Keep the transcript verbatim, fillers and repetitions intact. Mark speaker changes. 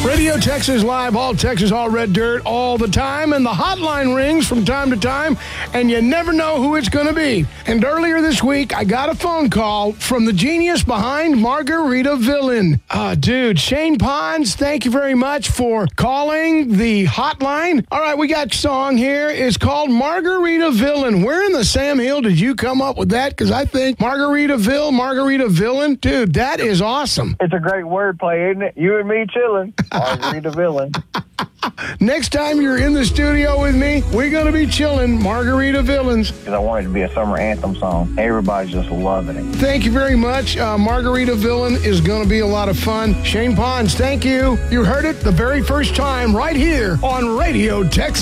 Speaker 1: Radio Texas Live, all Texas, all red dirt, all the time. And the hotline rings from time to time, and you never know who it's going to be. And earlier this week, I got a phone call from the genius behind Margarita Villain. Uh, dude, Shane Pons, thank you very much for calling the hotline. All right, we got a song here. It's called Margarita Villain. Where in the Sam Hill did you come up with that? Because I think Margaritaville, Margarita Villain, dude, that is awesome.
Speaker 2: It's a great wordplay, isn't it? You and me chilling. Margarita Villain.
Speaker 1: Next time you're in the studio with me, we're going to be chilling Margarita Villains.
Speaker 2: Because I wanted it to be a summer anthem song. Everybody's just loving it.
Speaker 1: Thank you very much. Uh, Margarita Villain is going to be a lot of fun. Shane Pons, thank you. You heard it the very first time right here on Radio Texas.